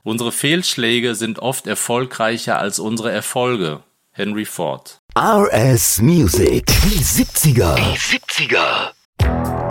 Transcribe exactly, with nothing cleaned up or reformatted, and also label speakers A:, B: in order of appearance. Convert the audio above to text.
A: Unsere Fehlschläge sind oft erfolgreicher als unsere Erfolge. Henry Ford.
B: R S Music. Die siebziger. Die siebziger.